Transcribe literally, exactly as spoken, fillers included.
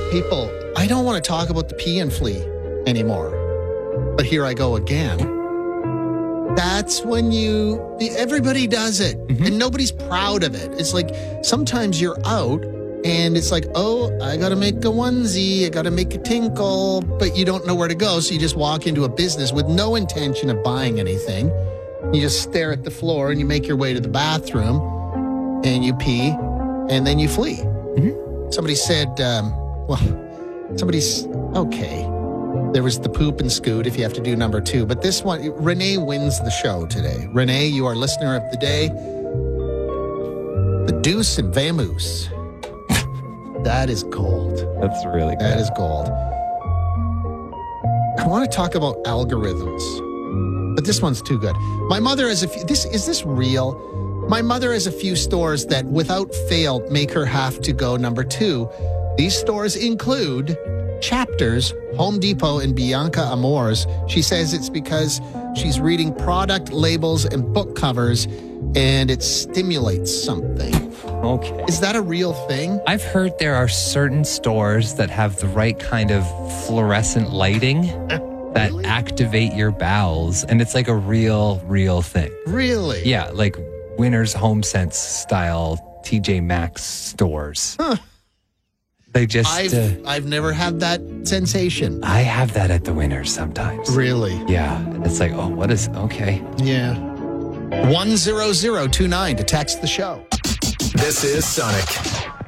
people, I don't want to talk about the pee and flea anymore. But here I go again. That's when you, everybody does it. Mm-hmm. And nobody's proud of it. It's like sometimes you're out and it's like, oh, I got to make a onesie. I got to make a tinkle. But you don't know where to go. So you just walk into a business with no intention of buying anything. You just stare at the floor and you make your way to the bathroom and you pee and then you flee. Mm-hmm. Somebody said, um, well, somebody's, okay. There was the poop and scoot if you have to do number two. But this one, Renee wins the show today. Renee, you are listener of the day. The Deuce and Vamoose. That is gold. That's really good. That is gold. I want to talk about algorithms, but this one's too good. My mother has a few, this, is this real? My mother has a few stores that without fail make her have to go number two. These stores include Chapters, Home Depot, and Bianca Amores. She says it's because she's reading product labels and book covers and it stimulates something. Okay. Is that a real thing? I've heard there are certain stores that have the right kind of fluorescent lighting that really? activate your bowels, and it's like a real, real thing. Really? Yeah, like Winners Home Sense style T J Maxx stores. Huh. They just... I've, uh, I've never had that sensation. I have that at the Winners sometimes. Really? Yeah. It's like, oh, what is... Okay. Yeah. one zero zero two nine to text the show. This is Sonic.